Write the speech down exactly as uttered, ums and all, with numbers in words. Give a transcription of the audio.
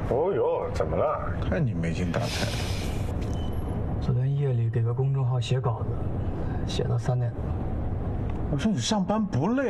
哦呦，怎么了？ 看你没精打采。 昨天夜里给个公众号写稿子，写到三点多。 我说你上班不累？